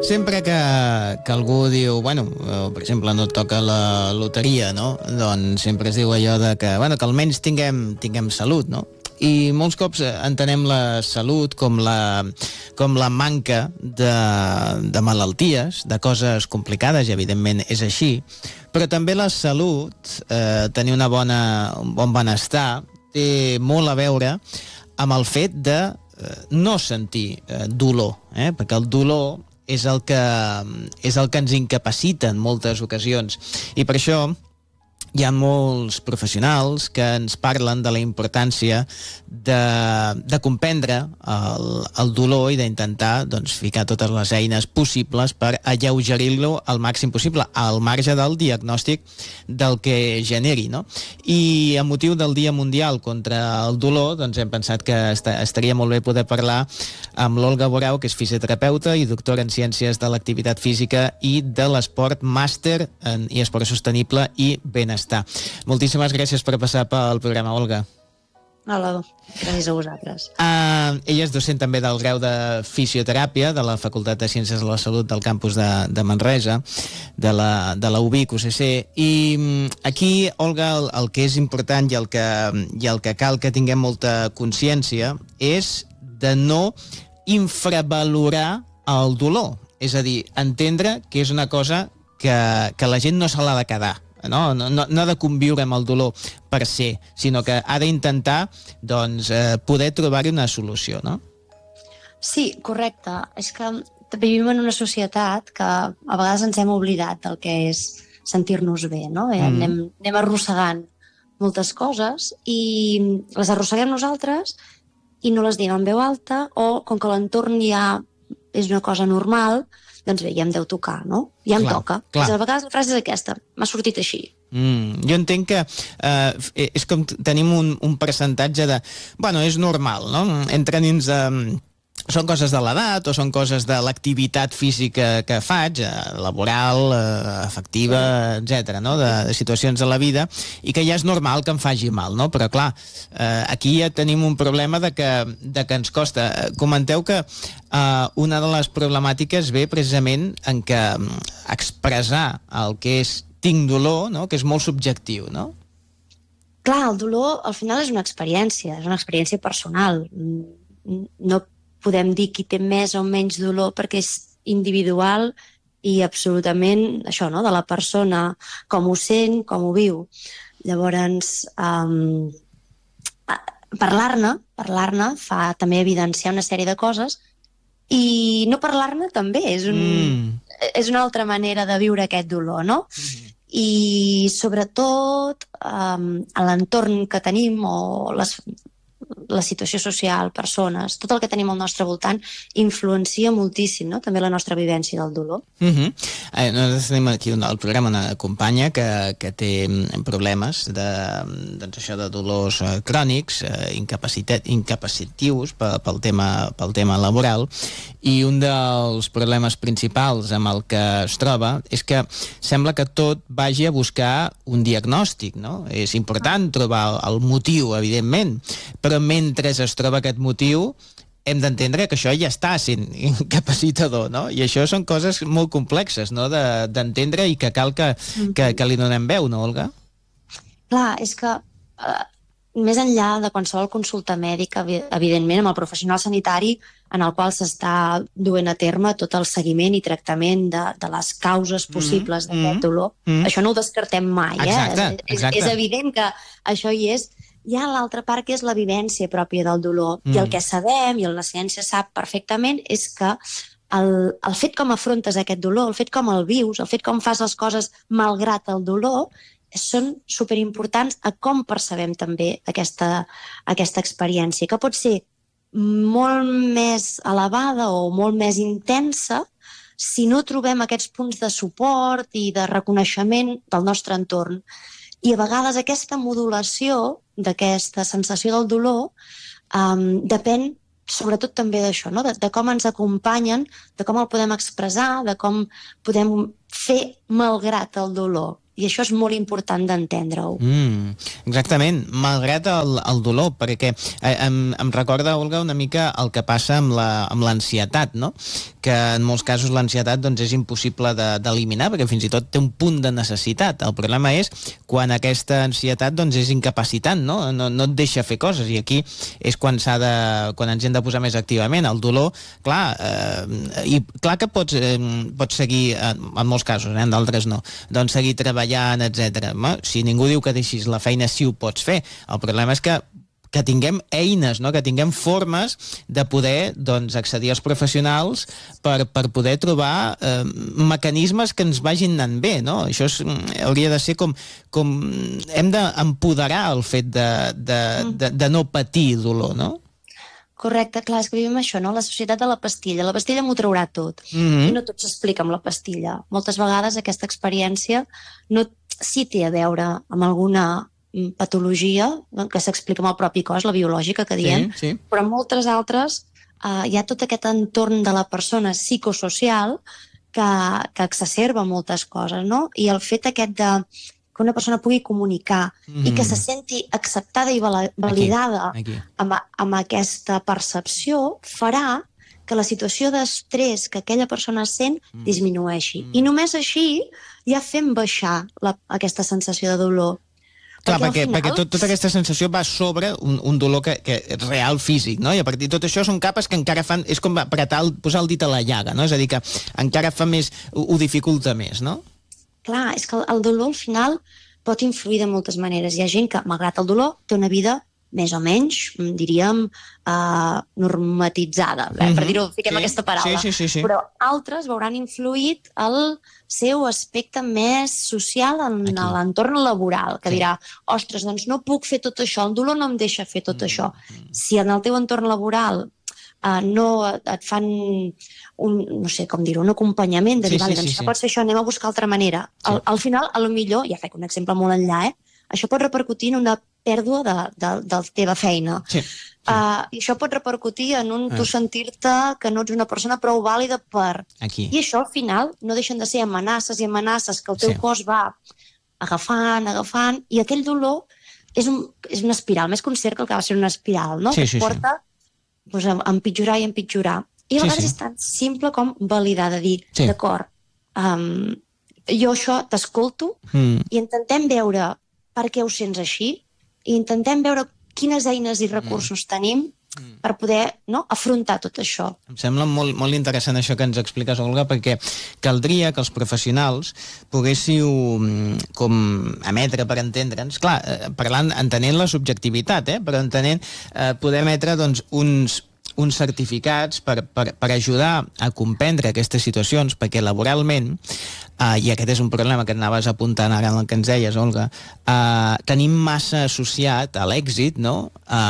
Sempre que algú diu, bueno, per exemple, no et toca la loteria, no? Doncs sempre es diu allò de que, bueno, que almenys tinguem salut, no? I molts cops entenem la salut com la manca de malalties, de coses complicades, i evidentment és així, però també la salut, tenir un bon benestar, té molt a veure amb el fet de no sentir dolor, perquè el dolor és el que ens incapacita en moltes ocasions, i per això hi ha molts professionals que ens parlen de la importància de comprendre el dolor i d'intentar ficar totes les eines possibles per alleugerir-lo al màxim possible, al marge del diagnòstic del que generi, no? I a motiu del Dia Mundial contra el Dolor, doncs hem pensat que estaria molt bé poder parlar amb l'Olga Borau, que és fisioterapeuta i doctora en Ciències de l'Activitat Física i de l'Esport, màster en Esport Sostenible i Benestar. Moltíssimes gràcies per passar pel programa, Olga. Hola, gràcies a vosaltres. Ella és docent també del grau de Fisioteràpia de la Facultat de Ciències de la Salut del campus de Manresa, de la UVic, UCC, i aquí, Olga, el que és important i el que cal que tinguem molta consciència és de no infravalorar el dolor, és a dir, entendre que és una cosa que la gent no se l'ha de quedar. No ha de conviure amb el dolor per se, sinó que ha d'intentar poder trobar-hi una solució, no? Sí, correcte. És que també vivim en una societat que a vegades ens hem oblidat del que és sentir-nos bé, no? Anem arrossegant moltes coses i les arrosseguem nosaltres i no les diem en veu alta, o com que l'entorn ja és una cosa normal, doncs bé, ja em deu tocar, no? Ja em toca. A vegades la frase és aquesta, m'ha sortit així. Jo entenc que és com tenim un percentatge de... Bueno, és normal, no? Entre nins... Són coses de l'edat o són coses de l'activitat física que faig, laboral, afectiva, etc., no? De situacions de la vida, i que ja és normal que em faci mal, no? Però clar, aquí ja tenim un problema de que ens costa. Comenteu que una de les problemàtiques ve precisament en què expressar el que és tinc dolor, no? Que és molt subjectiu, no? Clar, el dolor al final és una experiència personal. No podem dir qui té més o menys dolor perquè és individual i absolutament això, no?, de la persona, com ho sent, com ho viu. Llavors, parlar-ne fa també evidenciar una sèrie de coses, i no parlar-ne també és una altra manera de viure aquest dolor, no? I sobretot a l'entorn que tenim, o la situació social, persones, tot el que tenim al nostre voltant influencia moltíssim, no?, també la nostra vivència del dolor. Nosaltres tenim aquí al programa una companya que té problemes d'això, de dolors crònics, incapacitius pel tema laboral, i un dels problemes principals amb el que es troba és que sembla que tot vagi a buscar un diagnòstic, no? És important trobar el motiu, evidentment, però mentre es troba aquest motiu hem d'entendre que això ja està sent incapacitador, no? I això són coses molt complexes, no?, d'entendre, i que cal que li donem veu, no, Olga? Clar, és que més enllà de qualsevol consulta mèdica, evidentment, amb el professional sanitari en el qual s'està duent a terme tot el seguiment i tractament de les causes possibles d'aquest dolor, això no ho descartem mai, Exacte. És evident que això hi és. Hi ha l'altra part, que és la vivència pròpia del dolor, i el que sabem, i la ciència sap perfectament, és que el fet com afrontes aquest dolor, el fet com el vius, el fet com fas les coses malgrat el dolor, són superimportants a com percebem també aquesta experiència, que pot ser molt més elevada o molt més intensa si no trobem aquests punts de suport i de reconeixement del nostre entorn. I a vegades aquesta modulació d'aquesta sensació del dolor depèn sobretot també d'això, no?, de com ens acompanyen, de com el podem expressar, de com podem fer malgrat el dolor. I això és molt important d'entendre-ho. Exactament, malgrat el dolor, perquè em recorda, Olga, una mica el que passa amb l'ansietat, no? que en molts casos l'ansietat doncs, és impossible d'eliminar, perquè fins i tot té un punt de necessitat. El problema és quan aquesta ansietat doncs, és incapacitant, no? No et deixa fer coses, i aquí és quan ens hem de posar més activament. El dolor, clar, i clar que pots seguir, en molts casos, en d'altres no, doncs seguir treballant, etc. Si ningú diu que deixis la feina, sí ho pots fer. El problema és que tinguem eines, no? Que tinguem formes de poder doncs, accedir als professionals per poder trobar mecanismes que ens vagin anant bé, no? Això hauria de ser com hem d'empoderar el fet de no patir dolor, no? Correcte, clar, és que vivim això, no? La societat de la pastilla. La pastilla m'ho traurà tot. I no tot s'explica amb la pastilla. Moltes vegades aquesta experiència sí té a veure amb alguna patologia que s'explica amb el propi cos, la biològica que diem, però en moltes altres hi ha tot aquest entorn de la persona psicosocial que exacerba moltes coses, no? I el fet aquest que una persona pugui comunicar i que se senti acceptada i validada amb aquesta percepció farà que la situació d'estrès que aquella persona sent disminueixi. I només així ja fem baixar aquesta sensació de dolor. Clar, perquè tota aquesta sensació va sobre un dolor que és real, físic, no? I a partir de tot això són capes que encara fan... És com posar el dit a la llaga, no? És a dir, que encara fa més... Ho dificulta més, no? Clar, és que el dolor al final pot influir de moltes maneres. Hi ha gent que, malgrat el dolor, té una vida més o menys, diríem, normatitzada, per dir-ho, fiquem aquesta paraula. Sí. Però altres veuran influït el seu aspecte més social en l'entorn laboral, que dirà, ostres, doncs no puc fer tot això, el dolor no em deixa fer tot això. Si en el teu entorn laboral no et fan no sé com dir-ho, un acompanyament de dir, doncs no pots fer això, anem a buscar altra manera. Al final, potser, ja faig un exemple molt enllà, això pot repercutir en una pèrdua de la teva feina. I això pot repercutir en tu sentir-te que no ets una persona prou vàlida per... I això, al final, no deixen de ser amenaces i amenaces que el teu cos va agafant, i aquell dolor és una espiral, més que un cercle, que va ser una espiral, no? Que et porta a empitjorar i empitjorar. I a vegades és tan simple com validar, de dir, d'acord, jo això t'escolto i intentem veure per què ho sents així, i intentem veure quines eines i recursos tenim per poder afrontar tot això. Em sembla molt, molt interessant això que ens expliques, Olga, perquè caldria que els professionals poguéssiu com emetre per entendre'ns, clar, entenent la subjectivitat, però entenent poder emetre doncs, uns certificats per ajudar a comprendre aquestes situacions, perquè laboralment, i aquest és un problema que anaves apuntant ara en el que ens deies, Olga, tenim massa associat a l'èxit, no?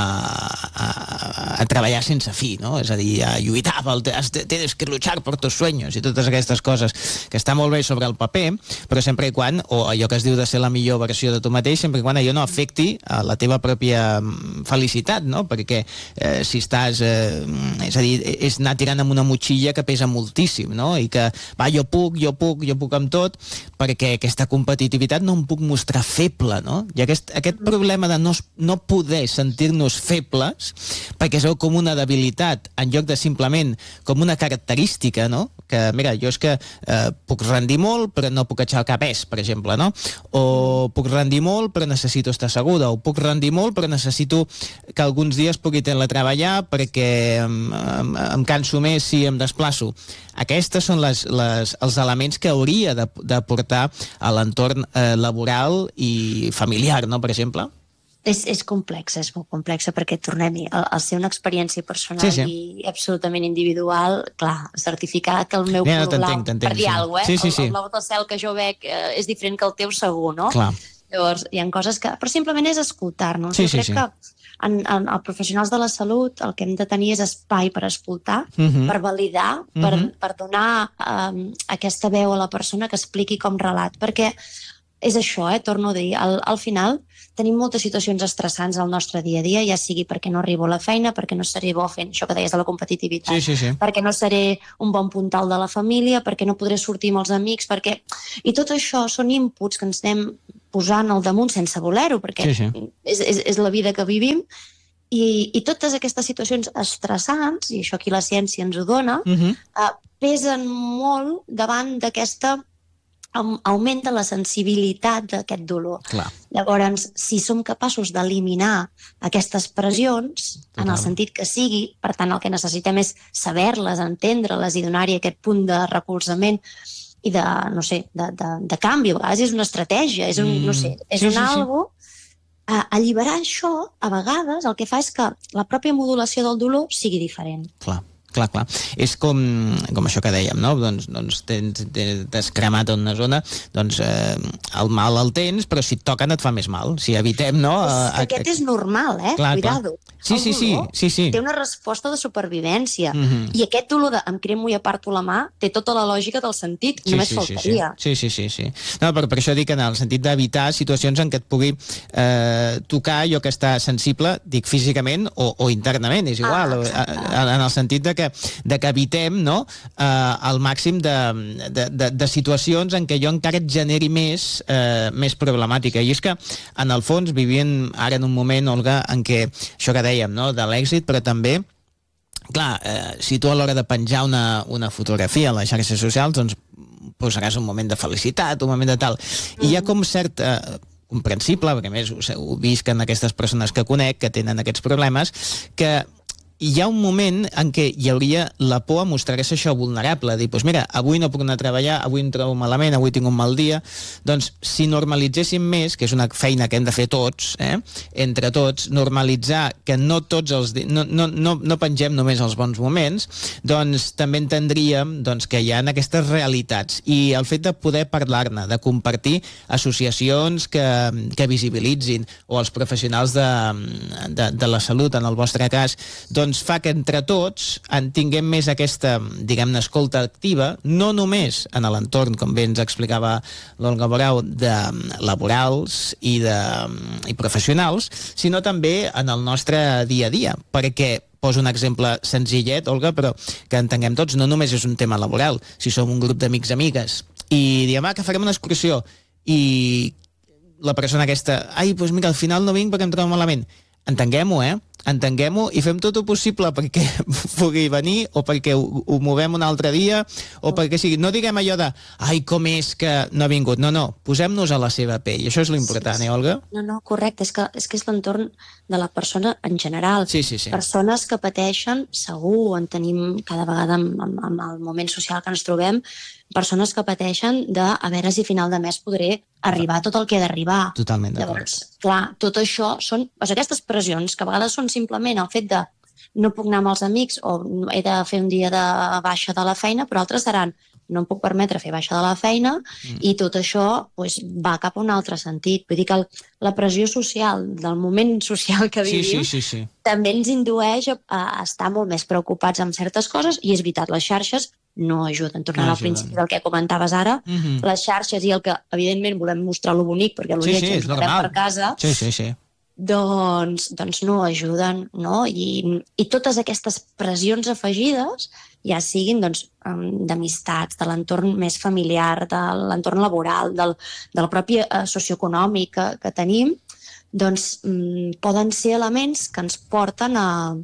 A treballar sense fi, no? És a dir, a lluitar, tienes que luchar por tus sueños i totes aquestes coses que està molt bé sobre el paper, però sempre i quan, o allò que es diu de ser la millor versió de tu mateix, sempre i quan allò no afecti a la teva pròpia felicitat, no? Perquè si estàs... és a dir, és anar tirant amb una motxilla que pesa moltíssim, no? I que, jo puc amb tot, perquè aquesta competitivitat no em puc mostrar feble, no? I aquest problema de no poder sentir-nos febles, perquè és com una debilitat, en lloc de simplement com una característica, no? Que, mira, jo és que puc rendir molt, però no puc aixecar cap pes, per exemple, no? O puc rendir molt, però necessito estar asseguda, o puc rendir molt, però necessito que alguns dies pugui treballar perquè em canso més si em desplaço. Aquests són els elements que hauria de portar a l'entorn laboral i familiar, no?, per exemple? És complexa, és molt complexa, perquè tornem-hi, al ser una experiència personal i absolutament individual, clar, certificar que el meu color blau, per dir alguna cosa, el blau del cel que jo veig és diferent que el teu segur, no? Clar. Llavors, hi ha coses que... Però simplement és escoltar-nos. Jo crec que els professionals de la salut el que hem de tenir és espai per escoltar, per validar, per donar aquesta veu a la persona que expliqui com relat, perquè és això, torno a dir, al final tenim moltes situacions estressants al nostre dia a dia, ja sigui perquè no arribo a la feina, perquè no seré bo fent això que deies de la competitivitat, perquè no seré un bon puntal de la família, perquè no podré sortir amb els amics, perquè... I tot això són inputs que ens anem posant al damunt sense voler-ho, perquè és la vida que vivim, I totes aquestes situacions estressants, i això aquí la ciència ens ho dona, pesen molt davant d'aquesta augment de la sensibilitat d'aquest dolor. Clar. Llavors, si som capaços d'eliminar aquestes pressions, en el sentit que sigui, per tant, el que necessitem és saber-les, entendre-les i donar-hi aquest punt de recolzament i de, no sé, de canvi. A vegades és una estratègia, és un, no sé, és un algo. Alliberar això, a vegades, el que fa és que la pròpia modulació del dolor sigui diferent. Clar. És com això que dèiem, no? Doncs t'has cremat una zona, doncs el mal el tens, però si et toquen et fa més mal. Si evitem, no? Aquest és normal, cuidado. Sí. Té una resposta de supervivència. I aquest dolor de em cremo i aparto la mà té tota la lògica del sentit, només faltaria. Sí. No, per això dic en el sentit d'evitar situacions en què et pugui tocar allò que està sensible, dic físicament o internament, és igual, en el sentit de que evitem, no, al màxim de situacions en què jo encara et generi més problemàtica. I és que, en el fons, vivim ara en un moment, Olga, en què això que dèiem, no, de l'èxit, però també clar, si tu a l'hora de penjar una fotografia a les xarxes socials, doncs posaràs un moment de felicitat, un moment de tal. I hi ha com cert comprensible, perquè a més ho visc en aquestes persones que conec que tenen aquests problemes, que hi ha un moment en què hi hauria la por a mostrar-se això vulnerable, dir, doncs mira, avui no puc anar a treballar, avui em trobo malament, avui tinc un mal dia. Doncs si normalitzéssim més, que és una feina que hem de fer tots, entre tots, normalitzar que no tots els no pengem només els bons moments, doncs també entendríem doncs, que hi ha aquestes realitats, i el fet de poder parlar-ne, de compartir associacions que visibilitzin, o els professionals de la salut, en el vostre cas, doncs fa que entre tots en tinguem més aquesta, diguem-ne, escolta activa, no només en l'entorn, com bé ens explicava l'Olga Borau, de laborals i professionals, sinó també en el nostre dia a dia, perquè poso un exemple senzillet, Olga, però que entenguem tots, no només és un tema laboral. Si som un grup d'amics, amigues, i diem, que farem una excursió, i la persona aquesta, doncs mira, al final no vinc perquè em trobo malament. Entenguem-ho i fem tot el possible perquè pugui venir, o perquè ho movem un altre dia, o perquè sigui. No diguem allò de com és que no ha vingut. No, posem-nos a la seva pell. I això és l'important, Olga? No, correcte. És que és l'entorn de la persona en general. Sí. Persones que pateixen, segur, en tenim cada vegada amb el moment social que ens trobem, persones que pateixen de a veure si a final de mes podré arribar a tot el que he d'arribar. Totalment d'acord. Llavors, clar, tot això són aquestes pressions que a vegades són simplement el fet de no puc anar amb els amics o he de fer un dia de baixa de la feina, però altres seran no em puc permetre fer baixa de la feina i tot això va cap a un altre sentit. Vull dir que la pressió social del moment social que vivim també ens indueix a estar molt més preocupats amb certes coses, i és veritat, les xarxes no ajuden. Tornant al principi del que comentaves ara, les xarxes i el que, evidentment, volem mostrar lo bonic, perquè lo lleig ens quedem per casa, doncs no ajuden, no? I totes aquestes pressions afegides, ja siguin d'amistats, de l'entorn més familiar, de l'entorn laboral, del propi socioeconòmic que tenim, doncs poden ser elements que ens porten a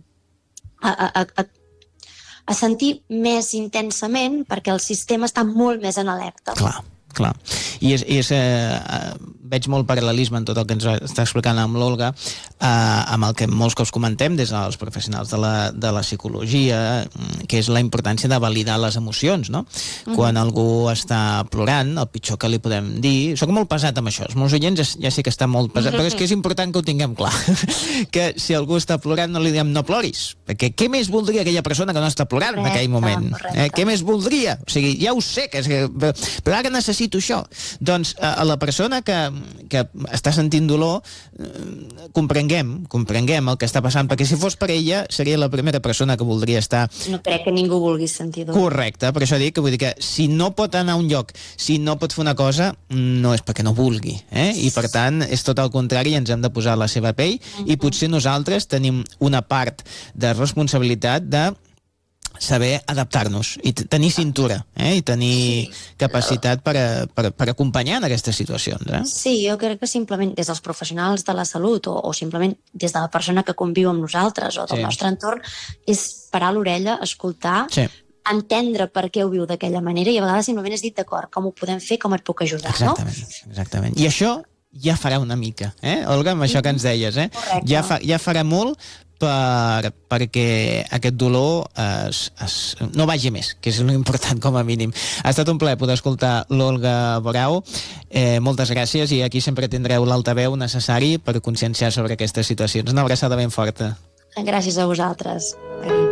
sentir més intensament, perquè el sistema està molt més en alerta. Clar. I veig molt paral·lelisme en tot el que ens està explicant amb l'Olga, amb el que molts cops comentem des dels professionals de la psicologia, que és la importància de validar les emocions, no? Quan algú està plorant, el pitjor que li podem dir... Soc molt pesat amb això, els meus oients ja sé que està molt pesat, però és que és important que ho tinguem clar, que si algú està plorant no li diem no ploris, perquè què més voldria aquella persona que no està plorant en aquell moment? Què més voldria? O sigui, ja ho sé, però ara necessito això. Doncs a la persona que està sentint dolor, comprenguem el que està passant, perquè si fos per ella seria la primera persona que voldria estar... No crec que ningú vulgui sentir dolor. Correcte, per això dic que vull dir que si no pot anar a un lloc, si no pot fer una cosa, no és perquè no vulgui, i per tant és tot el contrari, ens hem de posar a la seva pell, i potser nosaltres tenim una part de responsabilitat de saber adaptar-nos i tenir cintura i tenir capacitat per acompanyar en aquestes situacions. Sí, jo crec que simplement des dels professionals de la salut o simplement des de la persona que conviu amb nosaltres o del nostre entorn és parar l'orella, escoltar, entendre per què ho viu d'aquella manera i a vegades simplement és dir, d'acord, com ho podem fer, com et puc ajudar, Exactament. I això ja farà una mica, Olga, amb això que ens deies, ja farà molt perquè aquest dolor no vagi més, que és l'important com a mínim. Ha estat un plaer poder escoltar l'Olga Borau. Moltes gràcies i aquí sempre tindreu l'altaveu necessari per conscienciar sobre aquestes situacions. Una abraçada ben forta. Gràcies a vosaltres.